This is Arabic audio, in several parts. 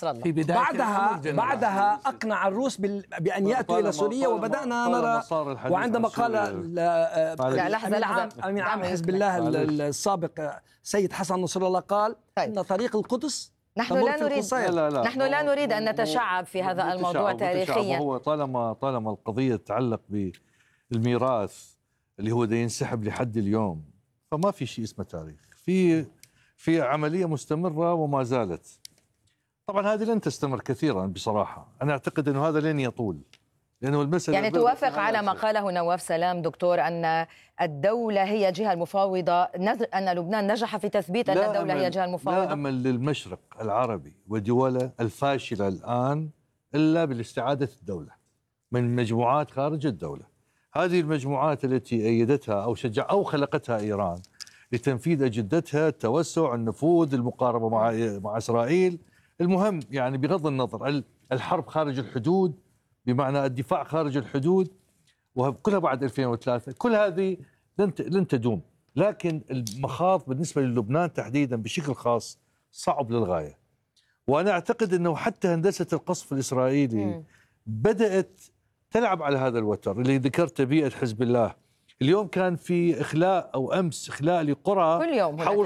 نصر الله. في بداية بعدها أقنع الروس بأن يأتوا إلى سوريا، وبدأنا نرى. وعندما قال لحظة أمين عام حزب الله السابق سيد حسن نصر الله قال إن طريق القدس نحن لا نريد أن نتشعب في هذا الموضوع تاريخيا. هو طالما القضية تتعلق بالميراث اللي هو ده ينسحب لحد اليوم، فما في شيء اسمه تاريخ. في عملية مستمرة وما زالت. طبعا هذه لن تستمر كثيرا بصراحة. أنا أعتقد أنه هذا لن يطول، لأنه المسألة يعني توافق على ما قاله نواف سلام دكتور أن الدولة هي الجهة المفاوضة، أن لبنان نجح في تثبيت أن الدولة هي الجهة المفاوضة؟ لا أمل للمشرق العربي ودوله الفاشلة الآن إلا بالاستعادة الدولة من مجموعات خارج الدولة. هذه المجموعات التي أيدتها أو خلقتها إيران لتنفيذ أجندتها، التوسع، النفوذ، المقاربة مع إسرائيل، المهم يعني بغض النظر الحرب خارج الحدود، بمعنى الدفاع خارج الحدود، وكلها بعد 2003، كل هذه لن تدوم. لكن المخاض بالنسبة للبنان تحديدا بشكل خاص صعب للغاية. وأنا أعتقد أنه حتى هندسة القصف الإسرائيلي بدأت تلعب على هذا الوتر اللي ذكرت، بيئة حزب الله. اليوم كان في إخلاء أو أمس إخلاء لقرى كل يوم حول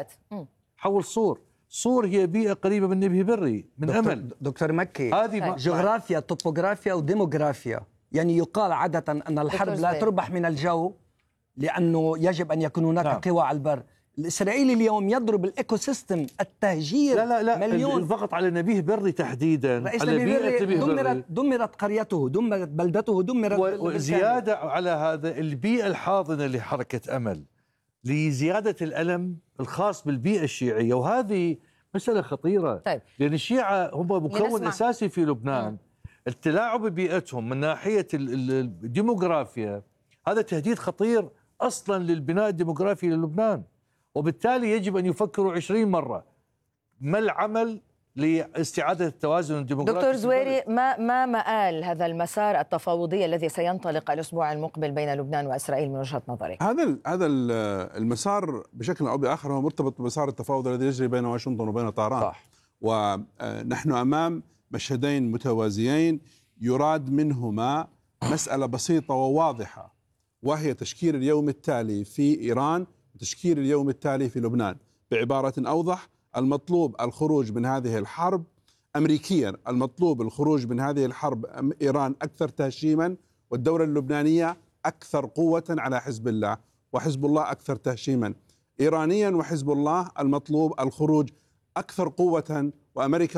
صور. صور هي بيئة قريبة من نبه بري، من أمل. دكتور مكي، هذه جغرافيا، توبوغرافيا وديموغرافيا. يعني يقال عادة أن الحرب لا تربح من الجو، لأنه يجب أن يكون هناك قوى على البر. الإسرائيلي اليوم يضرب الإيكو سيستم، التهجير. لا مليون الضغط على نبيه بري تحديدا، على بيئة دمرت قريته، دمرت بلدته، دمرت. وزيادة على هذا البيئة الحاضنة لحركة أمل، لزيادة الألم الخاص بالبيئة الشيعية. وهذه مسألة خطيرة. طيب. لأن الشيعة هم مكون أساسي في لبنان. التلاعب ببيئتهم من ناحية الديموغرافيا هذا تهديد خطير أصلا للبناء الديموغرافي للبنان، وبالتالي يجب أن يفكروا 20 مرة ما العمل لاستعادة التوازن الديموغرافي. دكتور زويري، ما مآل هذا المسار التفاوضي الذي سينطلق الأسبوع المقبل بين لبنان وإسرائيل من وجهة نظرك؟ هذا المسار بشكل أو بآخر هو مرتبط بمسار التفاوض الذي يجري بين واشنطن وبين طهران. صح. ونحن أمام مشهدين متوازيين يراد منهما مسألة بسيطة وواضحة، وهي تشكيل اليوم التالي في إيران وتشكيل اليوم التالي في لبنان. بعبارة أوضح، المطلوب الخروج من هذه الحرب أمريكيا، المطلوب الخروج من هذه الحرب إيران أكثر تهشيما، والدولة اللبنانية أكثر قوة على حزب الله، وحزب الله أكثر تهشيما. إيرانيا وحزب الله المطلوب الخروج أكثر قوة، وأمريكا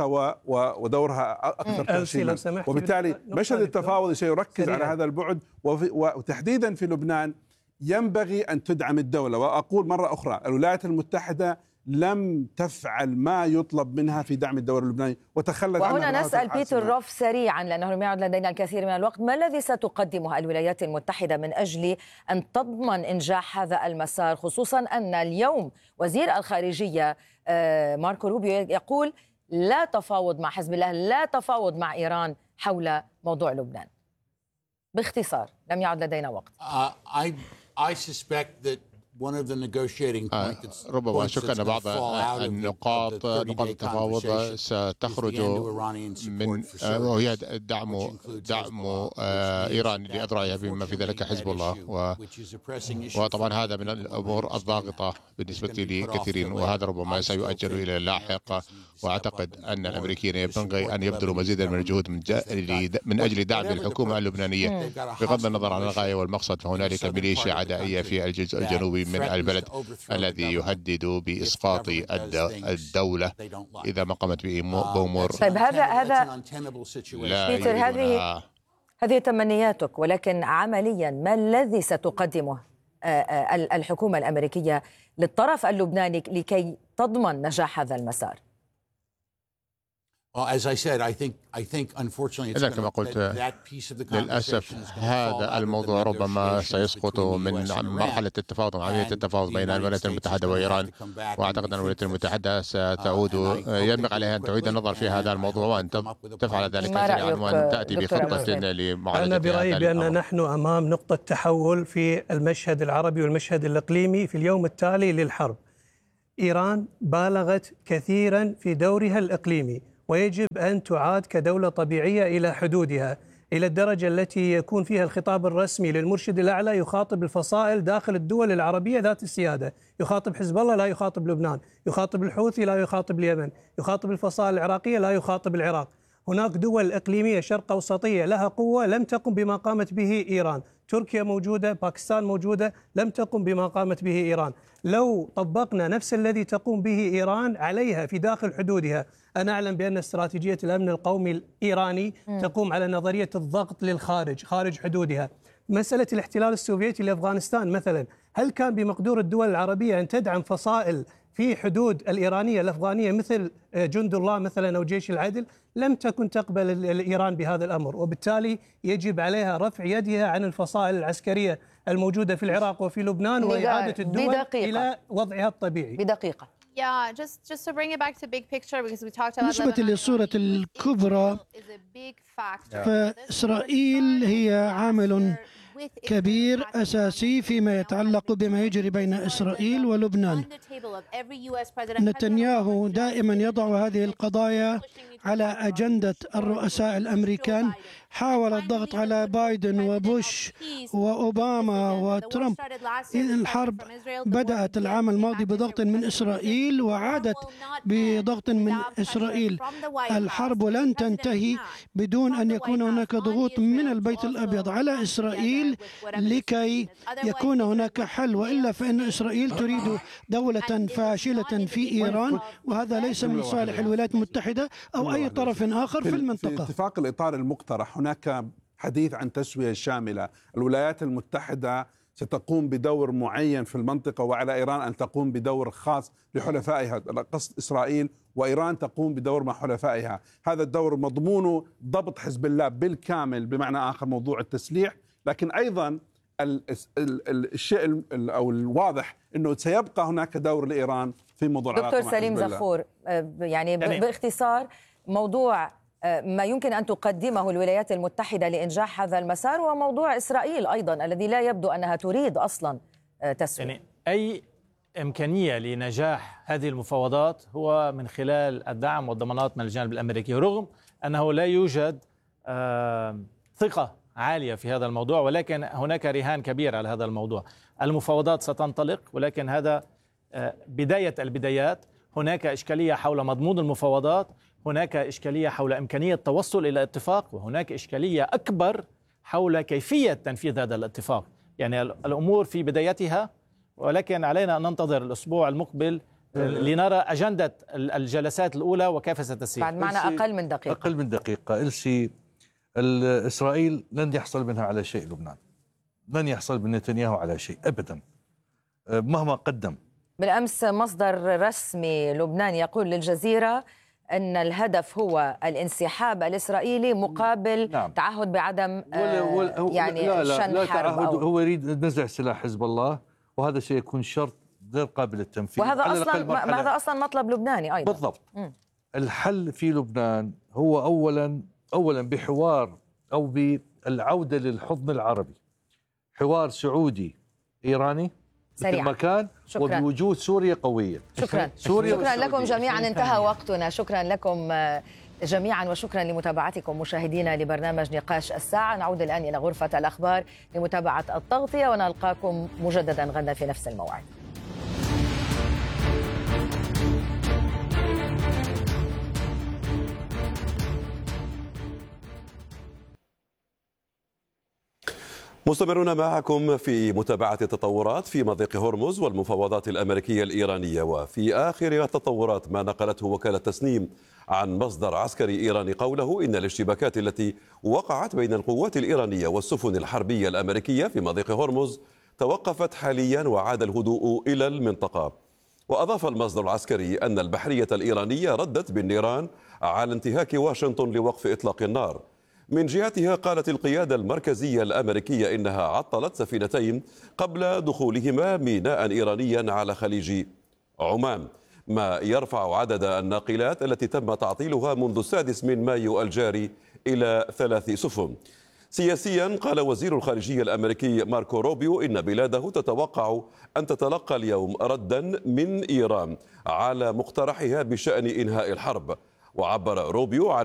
ودورها أكثر تهشيما. وبالتالي مشهد التفاوض سيركز على هذا البعد، وتحديدا في لبنان ينبغي أن تدعم الدولة. وأقول مرة أخرى، الولايات المتحدة لم تفعل ما يطلب منها في دعم الدولة اللبنانية وتخلت عنها. وهنا نسأل بيتر روف سريعا، لأنه لم يعد لدينا الكثير من الوقت، ما الذي ستقدمه الولايات المتحدة من أجل أن تضمن إنجاح هذا المسار، خصوصا أن اليوم وزير الخارجية ماركو روبيو يقول لا تفاوض مع حزب الله، لا تفاوض مع إيران حول موضوع لبنان؟ باختصار، لم يعد لدينا وقت. I suspect that one of the negotiating points ربما أشك أن بعض نقاط التفاوض ستخرج من وهي دعم إيران لأذرعها بما في ذلك حزب الله، وطبعا هذا من الأمور الضاغطة بالنسبة لكثيرين، وهذا ربما سيؤجل إلى اللاحق. وأعتقد أن الأمريكيين ينبغي أن يبذلوا مزيدا من الجهود من أجل دعم الحكومة اللبنانية بغض النظر عن الغاية والمقصد. فهنالك ميليشيا عدائية في الجزء الجنوبي من البلد الذي يهدد بإسقاط الدولة إذا ما قامت بأمور. طيب هذا بيتر، هذه تمنياتك، ولكن عمليا ما الذي ستقدمه الحكومة الأمريكية للطرف اللبناني لكي تضمن نجاح هذا المسار؟ إذا كما قلت، للأسف هذا الموضوع ربما سيسقط من مرحلة التفاوض، عملية التفاوض بين الولايات المتحدة وإيران. وأعتقد أن الولايات المتحدة ستعود، ينبغي عليها أن تعيد النظر في هذا الموضوع وأن تفعل ذلك سريعا وأن تأتي بخطة لمعالجة. أنا برأيي بأن نحن أمام نقطة تحول في المشهد العربي والمشهد الإقليمي في اليوم التالي للحرب. إيران بالغت كثيرا في دورها الإقليمي، ويجب أن تعاد كدولة طبيعية إلى حدودها، إلى الدرجة التي يكون فيها الخطاب الرسمي للمرشد الأعلى يخاطب الفصائل داخل الدول العربية ذات السيادة، يخاطب حزب الله لا يخاطب لبنان، يخاطب الحوثي لا يخاطب اليمن، يخاطب الفصائل العراقية لا يخاطب العراق. هناك دول إقليمية شرق أوسطية لها قوة لم تقم بما قامت به إيران، تركيا موجودة، باكستان موجودة، لم تقم بما قامت به إيران. لو طبقنا نفس الذي تقوم به إيران عليها في داخل حدودها، أنا أعلم بأن استراتيجية الأمن القومي الإيراني تقوم على نظرية الضغط للخارج، خارج حدودها. مسألة الاحتلال السوفيتي لأفغانستان مثلا، هل كان بمقدور الدول العربية أن تدعم فصائل في حدود الإيرانية الأفغانية مثل جند الله مثلا أو جيش العدل؟ لم تكن تقبل إيران بهذا الأمر، وبالتالي يجب عليها رفع يدها عن الفصائل العسكرية الموجودة في العراق وفي لبنان وإعادة الدول إلى وضعها الطبيعي. بدقيقة. بالنسبة للصورة الكبرى، فإسرائيل هي عامل كبير أساسي فيما يتعلق بما يجري بين إسرائيل ولبنان. نتنياهو دائما يضع هذه القضايا على أجندة الرؤساء الأمريكان. حاول الضغط على بايدن وبوش وأوباما وترامب. الحرب بدأت العام الماضي بضغط من إسرائيل وعادت بضغط من إسرائيل. الحرب لن تنتهي بدون أن يكون هناك ضغوط من البيت الأبيض على إسرائيل لكي يكون هناك حل، وإلا فإن إسرائيل تريد دولة فاشلة في إيران، وهذا ليس من صالح الولايات المتحدة أو أي طرف آخر في المنطقة. في اتفاق الإطار المقترح هناك حديث عن تسوية شاملة. الولايات المتحدة ستقوم بدور معين في المنطقة، وعلى إيران أن تقوم بدور خاص لحلفائها، قصد إسرائيل، وإيران تقوم بدور مع حلفائها. هذا الدور مضمونه ضبط حزب الله بالكامل، بمعنى آخر موضوع التسليح، لكن أيضا الشيء أو الواضح أنه سيبقى هناك دور لإيران في موضوع دكتور سليم زغفور، يعني باختصار موضوع ما يمكن أن تقدمه الولايات المتحدة لإنجاح هذا المسار، وموضوع إسرائيل أيضا الذي لا يبدو أنها تريد أصلا تسوية. يعني أي إمكانية لنجاح هذه المفاوضات هو من خلال الدعم والضمانات من الجانب الأمريكي، رغم أنه لا يوجد ثقة عالية في هذا الموضوع، ولكن هناك رهان كبير على هذا الموضوع. المفاوضات ستنطلق، ولكن هذا بداية البدايات. هناك إشكالية حول مضمون المفاوضات، هناك إشكالية حول إمكانية التوصل إلى اتفاق، وهناك إشكالية أكبر حول كيفية تنفيذ هذا الاتفاق. يعني الأمور في بدايتها، ولكن علينا أن ننتظر الأسبوع المقبل لنرى أجندة الجلسات الأولى وكيف ستسير. بعد معنا أقل من دقيقة. إلسي، إسرائيل لن يحصل منها على شيء، لبنان لن يحصل من نتنياهو على شيء أبدا مهما قدم. بالأمس مصدر رسمي لبنان يقول للجزيرة أن الهدف هو الانسحاب الإسرائيلي مقابل تعهد بعدم شن حرب. هو يريد نزع سلاح حزب الله، وهذا سيكون شرط غير قابل للتنفيذ. وهذا هذا أصلا مطلب لبناني أيضا. بالضبط. الحل في لبنان هو أولا بحوار أو بالعودة للحضن العربي، حوار سعودي إيراني مثل ما كان، وبوجود سوريا قوية. شكرا لكم جميعا، انتهى وقتنا. شكرا لكم جميعا، وشكرا لمتابعتكم مشاهدينا لبرنامج نقاش الساعة. نعود الآن إلى غرفة الأخبار لمتابعة التغطية، ونلقاكم مجددا غدا في نفس الموعد. مستمرون معكم في متابعة التطورات في مضيق هرمز والمفاوضات الأمريكية الإيرانية. وفي آخر التطورات ما نقلته وكالة تسنيم عن مصدر عسكري إيراني قوله إن الاشتباكات التي وقعت بين القوات الإيرانية والسفن الحربية الأمريكية في مضيق هرمز توقفت حاليا وعاد الهدوء إلى المنطقة. وأضاف المصدر العسكري أن البحرية الإيرانية ردت بالنيران على انتهاك واشنطن لوقف إطلاق النار. من جهتها قالت القيادة المركزية الأمريكية إنها عطلت سفينتين قبل دخولهما ميناء إيرانيا على خليج عمان، ما يرفع عدد الناقلات التي تم تعطيلها منذ 6 مايو الجاري إلى 3 سفن. سياسيا قال وزير الخارجية الأمريكي ماركو روبيو إن بلاده تتوقع أن تتلقى اليوم ردا من إيران على مقترحها بشأن إنهاء الحرب. وعبر روبيو عن